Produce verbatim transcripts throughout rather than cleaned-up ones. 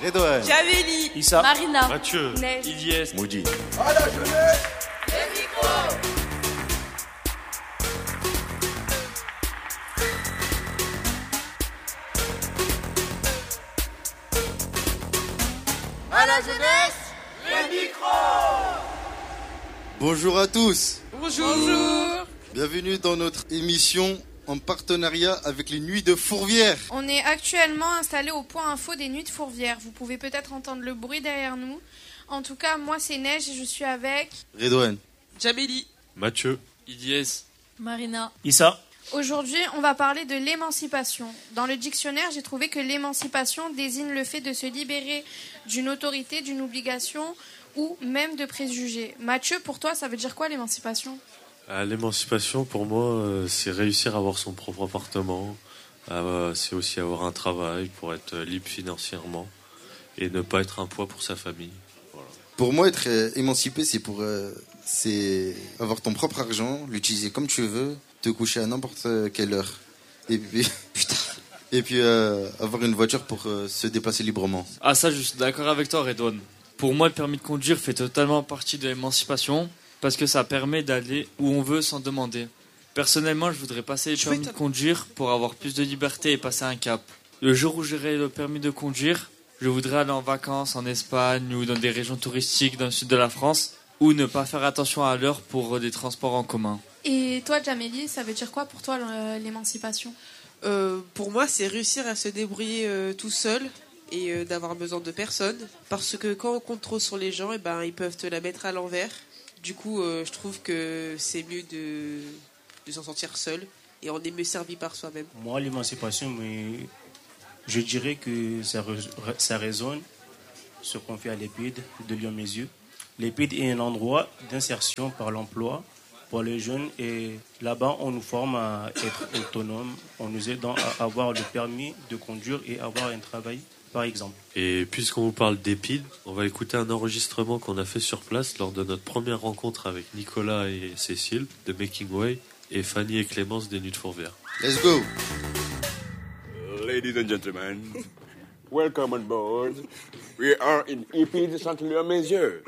Redouane, Javélie, Issa, Marina, Mathieu, Neige, Ilyes, Moudi. À la jeunesse, les micros. à la jeunesse, les micros. Bonjour à tous. Bonjour. Bienvenue dans notre émission en partenariat avec les Nuits de Fourvière. On est actuellement installé au point info des Nuits de Fourvière. Vous pouvez peut-être entendre le bruit derrière nous. En tout cas, moi c'est Neige et je suis avec... Redouane, Javélie, Mathieu, Ilyes, Marina. Issa, Aujourd'hui, on va parler de l'émancipation. Dans le dictionnaire, j'ai trouvé que l'émancipation désigne le fait de se libérer d'une autorité, d'une obligation ou même de préjugés. Mathieu, pour toi, ça veut dire quoi l'émancipation ? Euh, L'émancipation, pour moi, euh, c'est réussir à avoir son propre appartement. Euh, c'est aussi avoir un travail pour être libre financièrement et ne pas être un poids pour sa famille. Voilà. pour moi, être euh, émancipé, c'est pour euh, c'est avoir ton propre argent, l'utiliser comme tu veux, te coucher à n'importe quelle heure. Et puis, putain. Et puis euh, avoir une voiture pour euh, se déplacer librement. Ah ça, je suis d'accord avec toi, Redouane. Pour moi, le permis de conduire fait totalement partie de l'émancipation parce que ça permet d'aller où on veut sans demander. Personnellement, je voudrais passer le permis de conduire pour avoir plus de liberté et passer un cap. Le jour où j'aurai le permis de conduire, je voudrais aller en vacances en Espagne ou dans des régions touristiques dans le sud de la France ou ne pas faire attention à l'heure pour des transports en commun. Et toi, Jamélie, ça veut dire quoi pour toi l'émancipation ? Euh, pour moi, c'est réussir à se débrouiller euh, tout seul et euh, d'avoir besoin de personne. Parce que quand on compte trop sur les gens, eh ben, ils peuvent te la mettre à l'envers. Du coup, euh, je trouve que c'est mieux de, de s'en sortir seul et on est mieux servi par soi-même. moi, l'émancipation, mais je dirais que ça, re- ça résonne ce qu'on fait à l'Épide de Lyon-Mézieux. L'Épide est un endroit d'insertion par l'emploi pour les jeunes et là-bas, on nous forme à être autonomes, on nous aide à avoir le permis de conduire et avoir un travail, par exemple. Et puisqu'on vous parle d'Épide, on va écouter un enregistrement qu'on a fait sur place lors de notre première rencontre avec Nicolas et Cécile de Making Way et Fanny et Clémence des Nuits de Fourvière. Let's go. Ladies and gentlemen, welcome on board. We are in Épide, Saint-Lyon-Mézieux.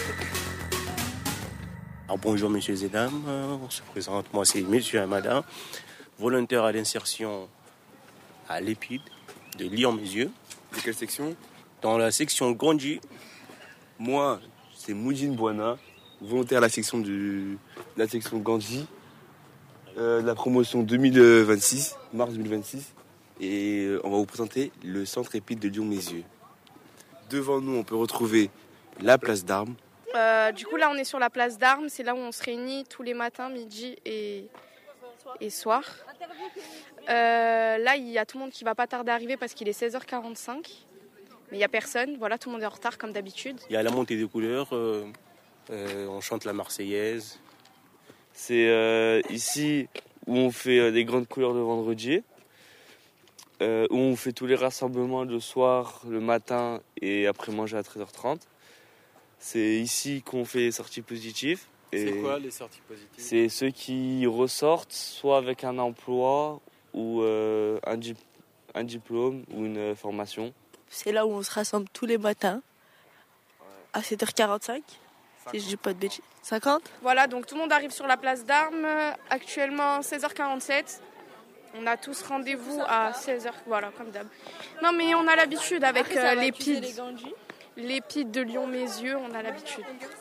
Alors, bonjour messieurs et dames, on se présente, moi c'est monsieur Amada, volontaire à l'insertion à l'Épide de Lyon-Mézieux. De quelle section? Dans la section Gondji. Moi, c'est Moudine Bouana, volontaire à la section de la section Gandhi, euh, de la promotion deux mille vingt-six, mars deux mille vingt-six. Et euh, on va vous présenter le centre Épide de Lyon-Mézieux. Devant nous, on peut retrouver la place d'Armes. Euh, du coup, là, on est sur la place d'Armes. C'est là où on se réunit tous les matins, midi et, et soir. Euh, là, il y a tout le monde qui va pas tarder à arriver parce qu'il est seize heures quarante-cinq. Mais il n'y a personne. Voilà, tout le monde est en retard comme d'habitude. Il y a la montée des couleurs, euh, euh, on chante la Marseillaise. C'est euh, ici où on fait euh, des grandes couleurs de vendredi, euh, où on fait tous les rassemblements le soir, le matin et après manger à treize heures trente. C'est ici qu'on fait les sorties positives. Et C'est quoi les sorties positives ? c'est ceux qui ressortent soit avec un emploi ou euh, un, dip- un diplôme ou une euh, formation. C'est là où on se rassemble tous les matins à sept heures quarante-cinq, si je dis pas de bêtises. cinquante Voilà, donc tout le monde arrive sur la place d'Armes. Actuellement, seize heures quarante-sept. On a tous rendez-vous à seize heures, voilà, comme d'hab. Non, mais on a l'habitude avec Après, ça euh, va accuser l'Épide. les Gandhi. L'Épide de Lyon-Mézieux, on a l'habitude.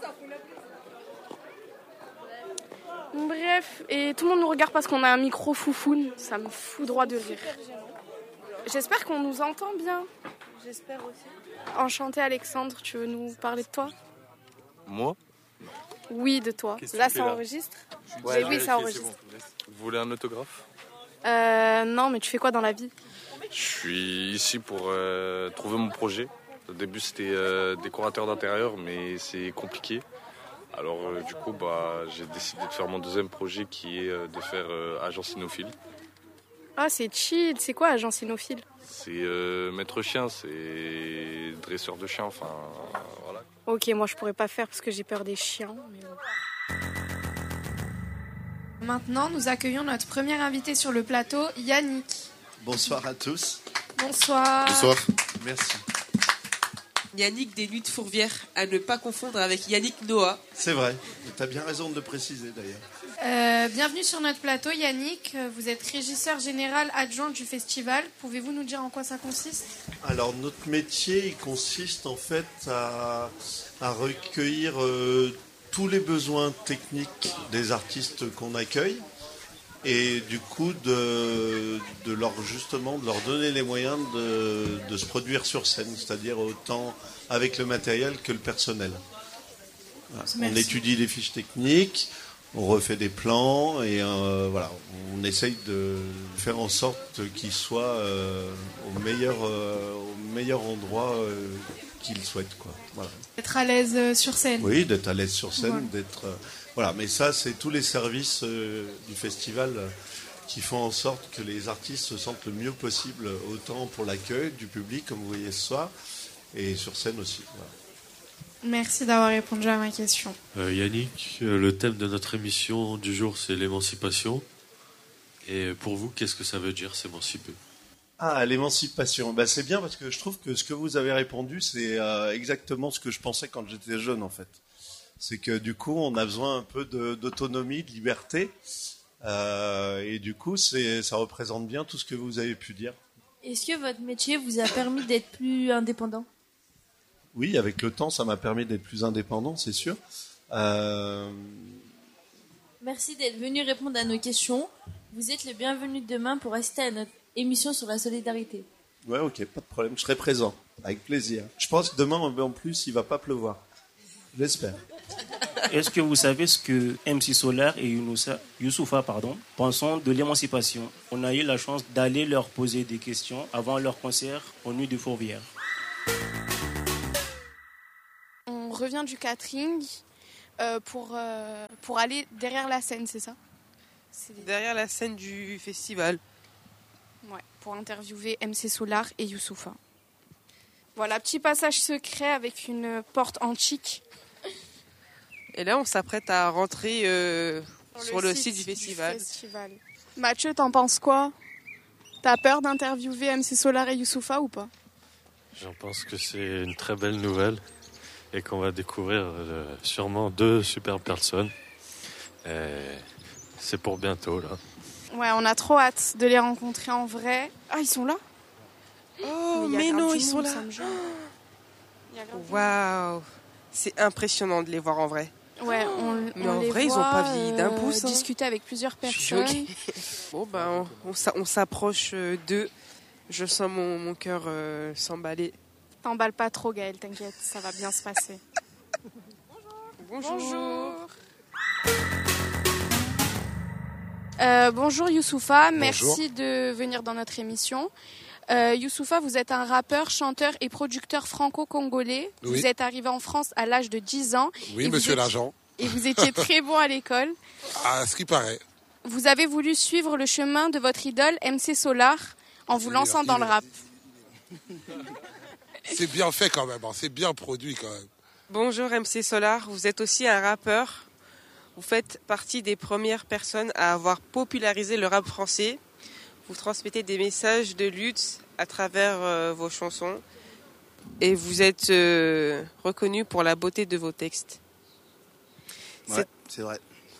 Bref, et tout le monde nous regarde parce qu'on a un micro foufoune. Ça me fout droit de rire. J'espère qu'on nous entend bien. J'espère aussi. Enchanté Alexandre, tu veux nous parler de toi ? Moi? Oui, de toi. Qu'est-ce que Là, tu fais, ça là enregistre ? Ouais, Oui, ça enregistre. Vous voulez un autographe? Euh, non, mais tu fais quoi dans la vie ? Je suis ici pour euh, trouver mon projet. Au début, c'était euh, décorateur d'intérieur, mais c'est compliqué. Alors, euh, du coup, bah, j'ai décidé de faire mon deuxième projet qui est euh, de faire euh, agent cynophile. Ah, c'est chill. C'est quoi, agent cynophile ? C'est euh, maître chien, c'est dresseur de chien, enfin, voilà. Ok, moi, je pourrais pas faire parce que j'ai peur des chiens. Mais... Maintenant, nous accueillons notre premier invité sur le plateau, Yannick. Bonsoir à tous. Bonsoir. Bonsoir. Merci. Yannick des Nuits de Fourvière, à ne pas confondre avec Yannick Noah. C'est vrai, tu as bien raison de le préciser d'ailleurs. Euh, bienvenue sur notre plateau, Yannick. Vous êtes régisseur général adjoint du festival. Pouvez-vous nous dire en quoi ça consiste ? Alors, notre métier, il consiste en fait à, à recueillir euh, tous les besoins techniques des artistes qu'on accueille et du coup de, de leur justement de leur donner les moyens de, de se produire sur scène, c'est-à-dire autant avec le matériel que le personnel. Voilà. On étudie les fiches techniques, on refait des plans et euh, voilà, on essaye de faire en sorte qu'ils soient euh, au meilleur euh, au meilleur endroit euh, qu'ils souhaitent, quoi. Voilà. Être à l'aise euh, sur scène. Oui, d'être à l'aise sur scène, Voilà. d'être euh, voilà. Mais ça, c'est tous les services euh, du festival euh, qui font en sorte que les artistes se sentent le mieux possible, autant pour l'accueil du public, comme vous voyez ce soir, et sur scène aussi. Voilà. Merci d'avoir répondu à ma question. Euh, Yannick, euh, le thème de notre émission du jour, c'est l'émancipation. Et pour vous, qu'est-ce que ça veut dire, s'émanciper ? Ah, l'émancipation. Ben, c'est bien parce que je trouve que ce que vous avez répondu, c'est euh, exactement ce que je pensais quand j'étais jeune, en fait. C'est que du coup, on a besoin un peu de, d'autonomie, de liberté. Euh, et du coup, c'est, ça représente bien tout ce que vous avez pu dire. Est-ce que votre métier vous a permis d'être plus indépendant ? Oui, avec le temps, ça m'a permis d'être plus indépendant, c'est sûr. Euh... Merci d'être venu répondre à nos questions. Vous êtes le bienvenu demain pour assister à notre émission sur la solidarité. Ouais, ok, pas de problème, je serai présent, avec plaisir. Je pense que demain, en plus, il va pas pleuvoir. J'espère. Est-ce que vous savez ce que M C Solar et Younousa- Youssoufa pardon, pensent de l'émancipation ? On a eu la chance d'aller leur poser des questions avant leur concert aux Nuits de Fourvière. On revient du catering euh, pour, euh, pour aller derrière la scène, c'est ça ? C'est derrière la scène du festival. Ouais, pour interviewer M C Solar et Youssoufa. Voilà, petit passage secret avec une porte antique. Et là, on s'apprête à rentrer euh, sur, sur le, le site, site du festival. du festival. Mathieu, t'en penses quoi ? T'as peur d'interviewer M C Solar et Youssoufa ou pas ? J'en pense que c'est une très belle nouvelle et qu'on va découvrir euh, sûrement deux superbes personnes. Et c'est pour bientôt, là. Ouais, on a trop hâte de les rencontrer en vrai. Ah, ils sont là ? Oh, mais, mais non, non, ils sont là. Waouh, c'est impressionnant de les voir en vrai. Ouais, on, mais on en les vrai, voit, ils ont pas vieilli d'un euh, pouce. Hein. Discuter avec plusieurs Je suis personnes. choquée. Bon, ben, on, on, on s'approche d'eux. Je sens mon, mon cœur euh, s'emballer. T'emballes pas trop, Gaëlle, t'inquiète, ça va bien se passer. Bonjour. Bonjour. Euh, bonjour Youssoufa, merci de venir dans notre émission. Euh, Youssoufa, vous êtes un rappeur, chanteur et producteur franco-congolais. Oui. Vous êtes arrivé en France à l'âge de dix ans. Oui, et monsieur vous l'agent. Et vous étiez très bon à l'école. À ce qui paraît. Vous avez voulu suivre le chemin de votre idole M C Solar en vous lançant dans le rap. C'est bien fait quand même, hein. C'est bien produit quand même. Bonjour M C Solar, vous êtes aussi un rappeur. Vous faites partie des premières personnes à avoir popularisé le rap français. Vous transmettez des messages de lutte à travers euh, vos chansons. Et vous êtes euh, reconnu pour la beauté de vos textes. Ouais, Cette... c'est vrai.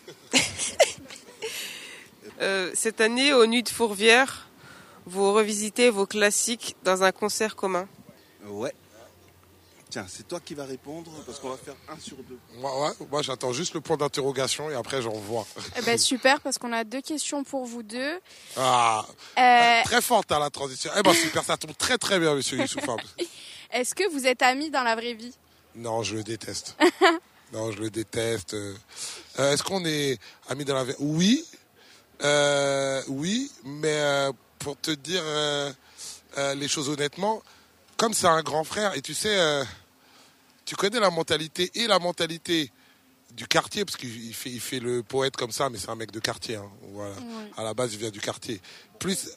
euh, cette année, aux Nuits de Fourvière, vous revisitez vos classiques dans un concert commun. Ouais. Tiens, c'est toi qui vas répondre parce qu'on va faire un sur deux. Moi, ouais, moi j'attends juste le point d'interrogation et après j'en vois. Eh ben, super, parce qu'on a deux questions pour vous deux. Ah, Euh, très forte à la transition. Eh ben super, ça tombe très très bien, monsieur Youssoufa. Est-ce que vous êtes amis dans la vraie vie ? Non, je le déteste. Non, je le déteste. Euh, est-ce qu'on est amis dans la vie ? Oui, euh, oui, mais euh, pour te dire euh, euh, les choses honnêtement, comme c'est un grand frère, et tu sais, euh, tu connais la mentalité et la mentalité du quartier, parce qu'il fait, il fait le poète comme ça, mais c'est un mec de quartier. Hein, voilà. Ouais. À la base, il vient du quartier. Plus,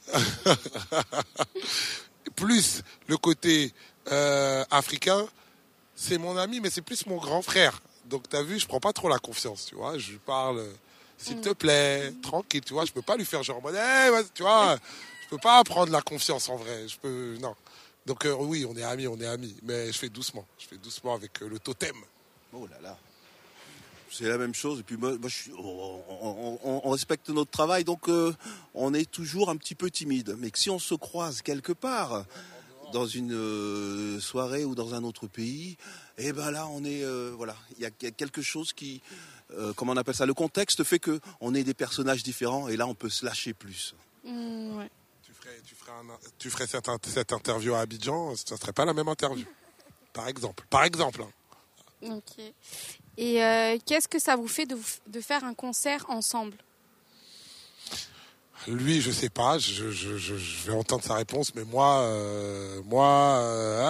plus le côté euh, africain, c'est mon ami, mais c'est plus mon grand frère. Donc, tu as vu, je prends pas trop la confiance, tu vois. Je lui parle, euh, s'il te plaît, tranquille, tu vois. Je peux pas lui faire genre, hey, tu vois, je peux pas prendre la confiance en vrai. Je peux, non. Donc euh, oui, on est amis, on est amis. Mais je fais doucement. Je fais doucement avec euh, le totem. Oh là là. C'est la même chose. Et puis moi, moi je suis, on, on, on, on respecte notre travail, donc euh, on est toujours un petit peu timide. Mais que si on se croise quelque part, dans une euh, soirée ou dans un autre pays, et ben là, on est, euh, voilà, il y, y a quelque chose qui, euh, comment on appelle ça, le contexte fait que on est des personnages différents, et là, on peut se lâcher plus. Mmh, ouais. Tu ferais, tu ferais, un, tu ferais cette, cette interview à Abidjan, ça serait pas la même interview. Par exemple. Par exemple. Hein. Ok. Et euh, qu'est-ce que ça vous fait de, de faire un concert ensemble ? Lui, je sais pas, je, je, je, je vais entendre sa réponse, mais moi, euh, moi,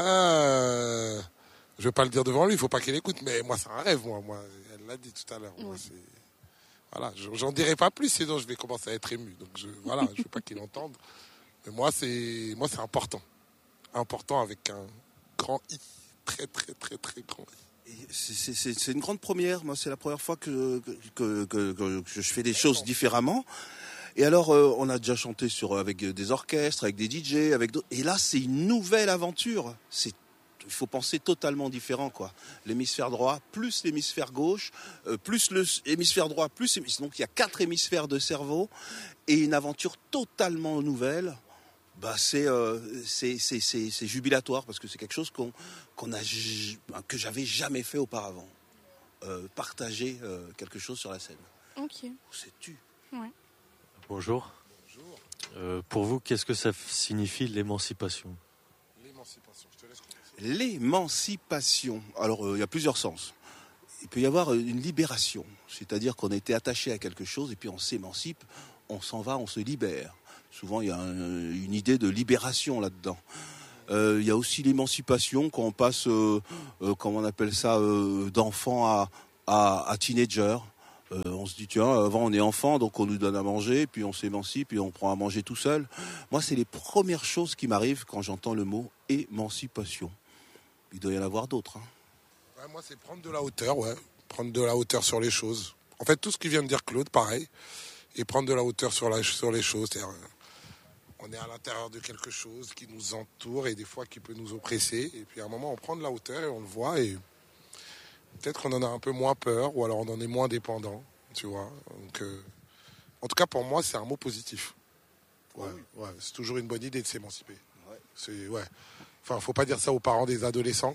euh, je vais pas le dire devant lui, il faut pas qu'il écoute, mais moi, c'est un rêve, moi, moi, elle l'a dit tout à l'heure. Moi, c'est, voilà, j'en dirai pas plus, sinon je vais commencer à être ému. Donc je, voilà, je veux pas qu'il entende. Mais moi, c'est, moi, c'est important, important avec un grand I, très, très, très, très grand I. C'est, c'est, c'est une grande première. Moi, c'est la première fois que, que, que, que, que je fais des choses différemment. Et alors, euh, on a déjà chanté sur, avec des orchestres, avec des D J, avec d'autres. Et là, c'est une nouvelle aventure. C'est, il faut penser totalement différent, quoi. L'hémisphère droit, plus l'hémisphère gauche, euh, plus l'hémisphère droit, plus l'hémisphère... Donc, il y a quatre hémisphères de cerveau et une aventure totalement nouvelle. Bah, c'est, euh, c'est, c'est, c'est, c'est jubilatoire parce que c'est quelque chose qu'on, qu'on a, que j'avais jamais fait auparavant. Euh, partager euh, quelque chose sur la scène. Ok. Où sais-tu ? Ouais. Bonjour. Bonjour. Euh, pour vous, qu'est-ce que ça signifie l'émancipation ? L'émancipation, je te laisse commencer. L'émancipation. Alors, euh, il y a plusieurs sens. Il peut y avoir une libération, c'est-à-dire qu'on a été attaché à quelque chose et puis on s'émancipe, on s'en va, on se libère. Souvent, il y a un, une idée de libération là-dedans. Euh, il y a aussi l'émancipation quand on passe, euh, euh, comment on appelle ça, euh, d'enfant à, à, à teenager. Euh, on se dit, tiens, avant on est enfant, donc on nous donne à manger, puis on s'émancipe, puis on prend à manger tout seul. Moi, c'est les premières choses qui m'arrivent quand j'entends le mot émancipation. Il doit y en avoir d'autres. Hein. Ouais, moi, c'est prendre de la hauteur, ouais. Prendre de la hauteur sur les choses. En fait, tout ce qui vient de dire Claude, pareil. Et prendre de la hauteur sur, la, sur les choses. C'est-à-dire, on est à l'intérieur de quelque chose qui nous entoure et des fois qui peut nous oppresser. Et puis à un moment, on prend de la hauteur et on le voit. Et peut-être qu'on en a un peu moins peur ou alors on en est moins dépendant. Tu vois. Donc, euh, en tout cas, pour moi, c'est un mot positif. Ouais, ouais, c'est toujours une bonne idée de s'émanciper. Ouais. C'est, ouais. Enfin, faut pas dire ça aux parents des adolescents.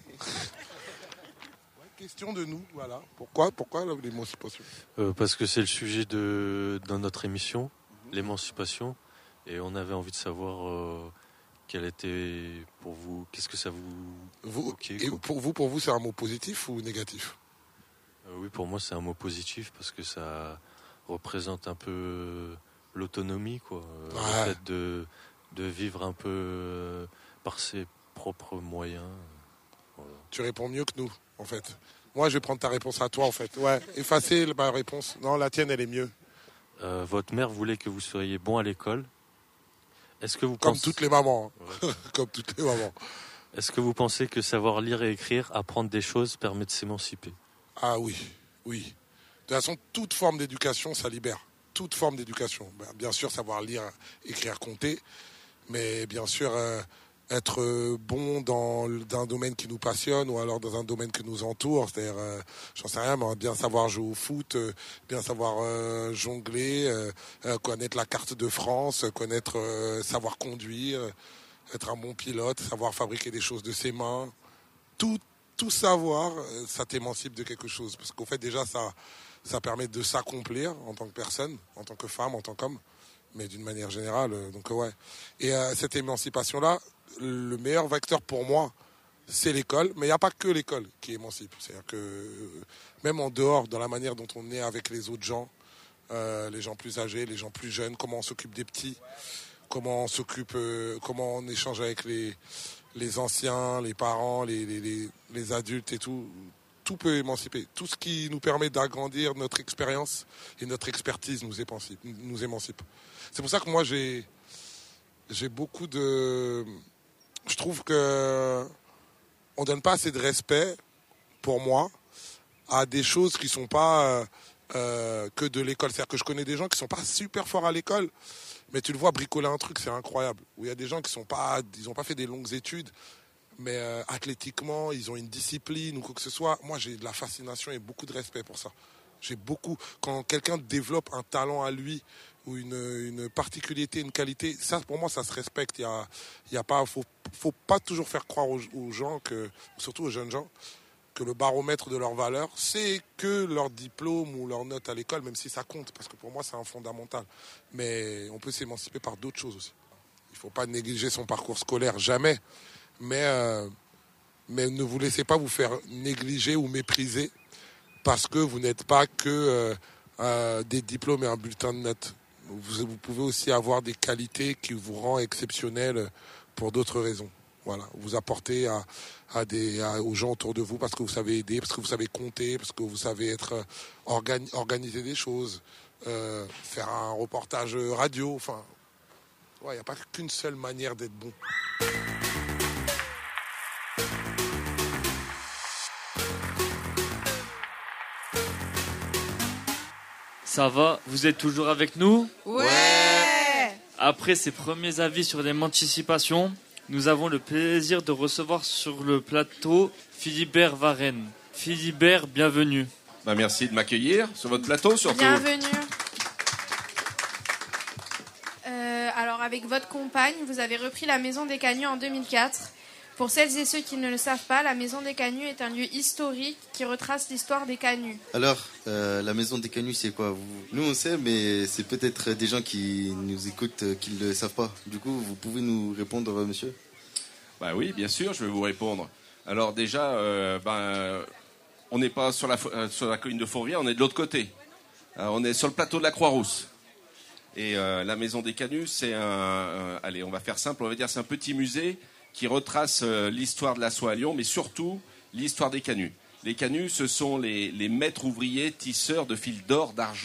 Ouais, question de nous, voilà. Pourquoi, pourquoi l'émancipation ? euh, Parce que c'est le sujet de, dans notre émission, mmh. l'émancipation. Et on avait envie de savoir euh, quel était pour vous, qu'est-ce que ça vous... vous okay, et pour vous, pour vous, c'est un mot positif ou négatif ? euh, Oui, pour moi, c'est un mot positif parce que ça représente un peu l'autonomie, quoi. Ouais. Le fait de, de vivre un peu euh, par ses propres moyens. Voilà. Tu réponds mieux que nous, en fait. Moi, je vais prendre ta réponse à toi, en fait. Ouais, effacer ma réponse. Non, la tienne, elle est mieux. Euh, votre mère voulait que vous soyez bon à l'école. Est-ce que vous Comme pensez... toutes les mamans. Ouais. Comme toutes les mamans. Est-ce que vous pensez que savoir lire et écrire, apprendre des choses, permet de s'émanciper ? Ah oui, oui. De toute façon, toute forme d'éducation, ça libère. Toute forme d'éducation. Ben, bien sûr, savoir lire, écrire, compter. Mais bien sûr, euh, être bon dans, dans un domaine qui nous passionne ou alors dans un domaine qui nous entoure. C'est-à-dire, euh, j'en sais rien, mais bien savoir jouer au foot, euh, bien savoir euh, jongler, euh, euh, connaître la carte de France, connaître, euh, savoir conduire, euh, être un bon pilote, savoir fabriquer des choses de ses mains. Tout, tout savoir, euh, ça t'émancipe de quelque chose. Parce qu'au fait, déjà, ça, ça permet de s'accomplir en tant que personne, en tant que femme, en tant qu'homme. Mais d'une manière générale, euh, donc ouais. Et euh, cette émancipation-là, le meilleur vecteur pour moi, c'est l'école. Mais il n'y a pas que l'école qui émancipe. C'est-à-dire que euh, même en dehors, dans la manière dont on est avec les autres gens, euh, les gens plus âgés, les gens plus jeunes, comment on s'occupe des petits, comment on s'occupe, euh, comment on échange avec les, les anciens, les parents, les, les, les, les adultes et tout. Tout peut émanciper. Tout ce qui nous permet d'agrandir notre expérience et notre expertise nous émancipe. Nous émancipe. C'est pour ça que moi, j'ai, j'ai beaucoup de... Je trouve que on donne pas assez de respect, pour moi, à des choses qui sont pas euh, que de l'école. C'est-à-dire que je connais des gens qui sont pas super forts à l'école, mais tu le vois bricoler un truc, c'est incroyable. Où il y a des gens qui sont pas, ils ont pas fait des longues études, mais euh, athlétiquement, ils ont une discipline ou quoi que ce soit. Moi, j'ai de la fascination et beaucoup de respect pour ça. J'ai beaucoup, quand quelqu'un développe un talent à lui ou une, une particularité, une qualité, ça pour moi ça se respecte. Il y a, il y a pas, faut, faut pas toujours faire croire aux, aux gens que, surtout aux jeunes gens, que le baromètre de leur valeur, c'est que leur diplôme ou leur note à l'école, même si ça compte, parce que pour moi c'est un fondamental. Mais on peut s'émanciper par d'autres choses aussi. Il faut pas négliger son parcours scolaire, jamais. Mais, euh, mais ne vous laissez pas vous faire négliger ou mépriser parce que vous n'êtes pas que euh, euh, des diplômes et un bulletin de notes. Vous, vous pouvez aussi avoir des qualités qui vous rendent exceptionnels pour d'autres raisons. Voilà, vous apportez à, à des, à, aux gens autour de vous parce que vous savez aider, parce que vous savez compter, parce que vous savez être organi- organiser des choses, euh, faire un reportage radio. Enfin, il ouais, n'y a pas qu'une seule manière d'être bon. Ça va, vous êtes toujours avec nous ? Ouais. Après ces premiers avis sur l'émancipation, nous avons le plaisir de recevoir sur le plateau Philibert Varenne. Philibert, bienvenue. Bah, merci de m'accueillir sur votre plateau surtout. Bienvenue. Euh, alors avec votre compagne, vous avez repris la Maison des Cagneux en deux mille quatre. Pour celles et ceux qui ne le savent pas, la Maison des Cagneux est un lieu historique qui retrace l'histoire des Cagneux. Alors, euh, la Maison des Cagneux, c'est quoi? Vous... Nous, on sait, mais c'est peut-être des gens qui nous écoutent euh, qui ne le savent pas. Du coup, vous pouvez nous répondre, monsieur? Bah oui, bien sûr, je vais vous répondre. Alors déjà, euh, ben, on n'est pas sur la, euh, sur la colline de Fourvière, on est de l'autre côté. Euh, on est sur le plateau de la Croix-Rousse. Et euh, la Maison des Cagneux, c'est un, un... Allez, on va faire simple, on va dire c'est un petit musée qui retrace euh, l'histoire de la soie à Lyon, mais surtout l'histoire des canuts. Les canuts, ce sont les, les maîtres ouvriers tisseurs de fils d'or, d'argent,